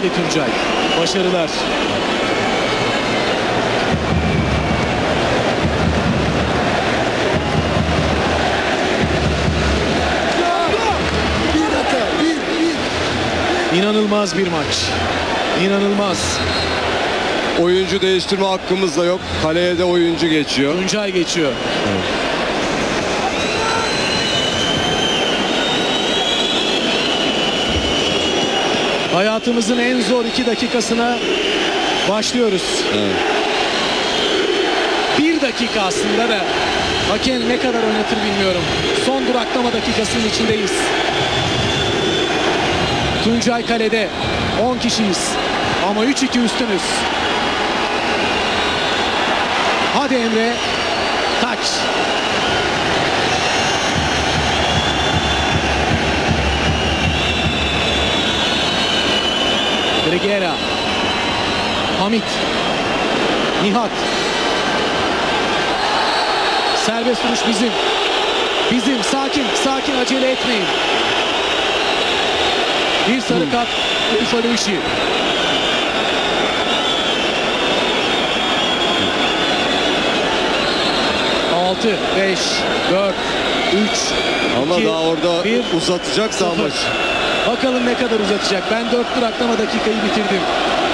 Ali Tuncay. Başarılar. İnanılmaz bir maç. İnanılmaz. Oyuncu değiştirme hakkımız da yok. Kaleye de oyuncu geçiyor. Tuncay geçiyor. Hayatımızın en zor 2 dakikasına başlıyoruz. Evet. 1 dakika aslında da hakem ne kadar oynatır bilmiyorum. Son duraklama dakikasının içindeyiz. Tuncay kalede. 10 kişiyiz. Ama 3-2 üstünüz. Hadi Emre. Taç. Brigera. Hamit. Nihat. Serbest vuruş bizim. Bizim. Sakin. Sakin. Acele etmeyin. Bir sarı kart. Buffalo işi. Altı, 5, 4, 3, Ama 2, daha orada 1, uzatacaksa 0. maç. Bakalım ne kadar uzatacak. Ben 4 duraklama dakikayı bitirdim.